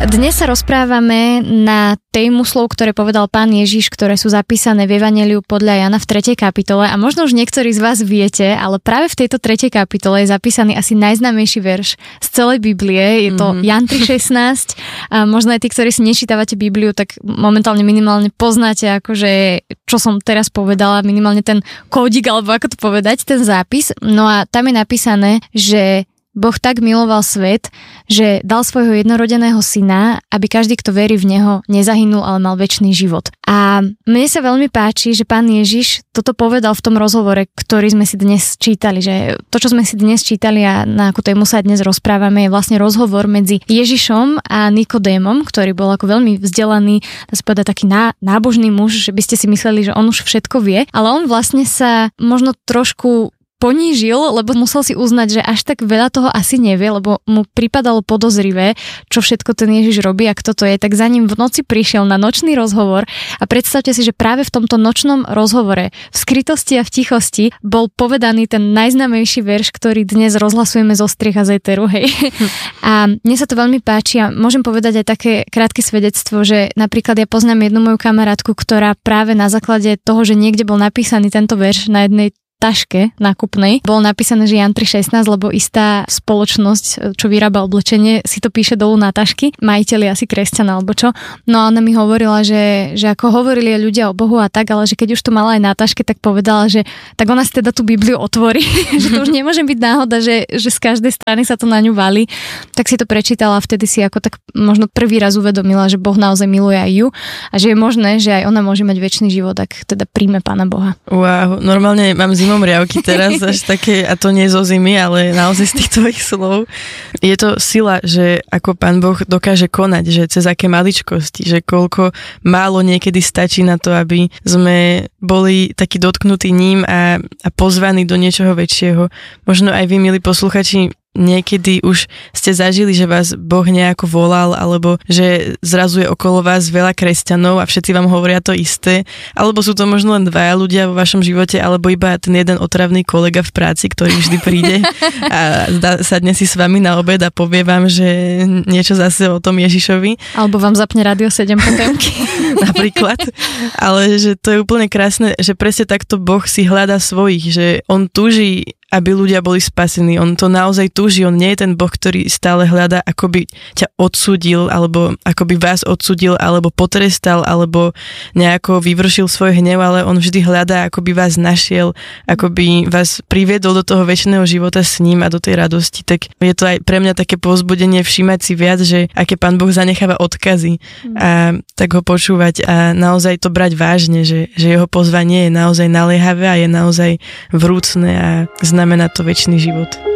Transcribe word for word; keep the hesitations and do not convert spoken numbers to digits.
Dnes sa rozprávame na tému slov, ktoré povedal Pán Ježiš, ktoré sú zapísané v Evanjeliu podľa Jana v tretej kapitole. A možno už niektorí z vás viete, ale práve v tejto tretej kapitole je zapísaný asi najznámejší verš z celej Biblie. Je to mm-hmm. Jan tri šestnásť. A možno aj tí, ktorí si nečítavate Bibliu, tak momentálne minimálne poznáte, akože, čo som teraz povedala, minimálne ten kódik, alebo ako to povedať, ten zápis. No a tam je napísané, že Boh tak miloval svet, že dal svojho jednorodeného syna, aby každý, kto verí v neho, nezahynul, ale mal večný život. A mne sa veľmi páči, že Pán Ježiš toto povedal v tom rozhovore, ktorý sme si dnes čítali, že to, čo sme si dnes čítali a na akú tému sa dnes rozprávame, je vlastne rozhovor medzi Ježišom a Nikodémom, ktorý bol ako veľmi vzdelaný, dá sa povedať taký ná, nábožný muž, že by ste si mysleli, že on už všetko vie, ale on vlastne sa možno trošku ponížil, lebo musel si uznať, že až tak veľa toho asi nevie, lebo mu pripadalo podozrivé, čo všetko ten Ježiš robí a kto to je, tak za ním v noci prišiel na nočný rozhovor a predstavte si, že práve v tomto nočnom rozhovore v skrytosti a v tichosti bol povedaný ten najznámejší verš, ktorý dnes rozhlasujeme zo striech a z éteru, hej. A mne sa to veľmi páči a môžem povedať aj také krátke svedectvo, že napríklad ja poznám jednu moju kamarátku, ktorá práve na základe toho, že niekde bol napísaný tento verš na jednej taške nákupnej, bolo napísané, že Jan tri šestnásť, lebo istá spoločnosť, čo vyrába oblečenie, si to píše dolu na tašky, majiteľi asi kresťan alebo čo. No a ona mi hovorila, že, že ako hovorili ľudia o Bohu a tak, ale že keď už to mala aj na taške, tak povedala, že tak ona si teda tú Bibliu otvorí, že to už nemôže byť náhoda, že, že z každej strany sa to na ňu valí. Tak si to prečítala a vtedy si ako tak možno prvý raz uvedomila, že Boh naozaj miluje aj ju a že je možné, že aj ona môže mať večný život, ak teda príjme Pána Boha. Wow, normálne mám zimom riavky teraz, až také, a to nie zo zimy, ale naozaj z tých tvojich slov. Je to sila, že ako Pán Boh dokáže konať, že cez aké maličkosti, že koľko málo niekedy stačí na to, aby sme boli takí dotknutí ním a, a pozvaní do niečoho väčšieho. Možno aj vy, milí posluchači, niekedy už ste zažili, že vás Boh nejako volal, alebo že zrazu je okolo vás veľa kresťanov a všetci vám hovoria to isté, alebo sú to možno len dvaja ľudia vo vašom živote, alebo iba ten jeden otravný kolega v práci, ktorý vždy príde a sadne si s vami na obed a povie vám, že niečo zase o tom Ježišovi. Alebo vám zapne Rádio sedem potemky. Napríklad. Ale že to je úplne krásne, že presne takto Boh si hľadá svojich, že on túži, aby ľudia boli spasení. On to naozaj túži. On nie je ten Boh, ktorý stále hľadá, ako by ťa odsúdil, alebo ako by vás odsúdil, alebo potrestal, alebo nejako vyvršil svoj hnev, ale on vždy hľadá, ako by vás našiel, ako by vás priviedol do toho večného života s ním a do tej radosti. Tak je to aj pre mňa také povzbudenie všímať si viac, že aké Pán Boh zanecháva odkazy a tak ho počúvať a naozaj to brať vážne, že, že jeho pozvanie je naozaj naliehavé a je naozaj vrúcne a znamená to večný život.